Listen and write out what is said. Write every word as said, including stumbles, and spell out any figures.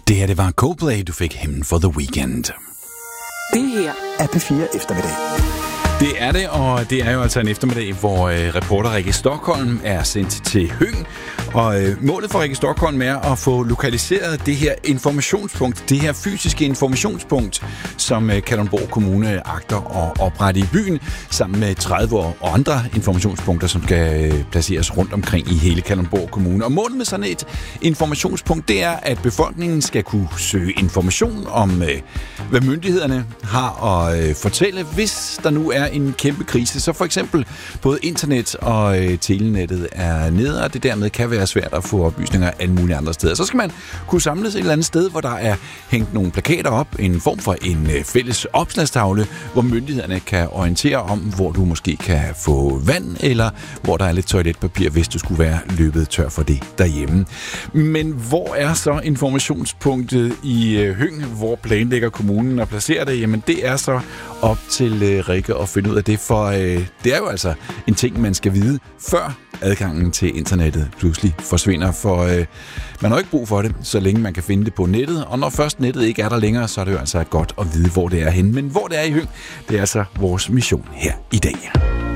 Det her, det var Coldplay, du fik Hymn for the Weekend. Det her er P fire Eftermiddag. Det er det, og det er jo altså en eftermiddag, hvor øh, reporter Rikke Stockholm er sendt til Høng. Og øh, målet for Rikke Stockholm er at få lokaliseret det her informationspunkt, det her fysiske informationspunkt, som øh, Kalundborg Kommune agter at oprette i byen, sammen med tredive og andre informationspunkter, som skal øh, placeres rundt omkring i hele Kalundborg Kommune. Og målet med sådan et informationspunkt, det er, at befolkningen skal kunne søge information om, øh, hvad myndighederne har at øh, fortælle, hvis der nu er en kæmpe krise. Så for eksempel både internet og øh, telenettet er nede, og det dermed kan være svært at få oplysninger alle mulige andre steder. Så skal man kunne samles et eller andet sted, hvor der er hængt nogle plakater op, en form for en øh, fælles opslagstavle, hvor myndighederne kan orientere om, hvor du måske kan få vand, eller hvor der er lidt toiletpapir, hvis du skulle være løbet tør for det derhjemme. Men hvor er så informationspunktet i øh, Høng? Hvor planlægger kommunen at placere det? Jamen det er så op til øh, Rikke at finde ud af det, for øh, det er jo altså en ting, man skal vide, før adgangen til internettet pludselig forsvinder, for øh, man har ikke brug for det, så længe man kan finde det på nettet, og når først nettet ikke er der længere, så er det jo altså godt at vide, hvor det er henne. Men hvor det er i Høng, det er altså vores mission her i dag.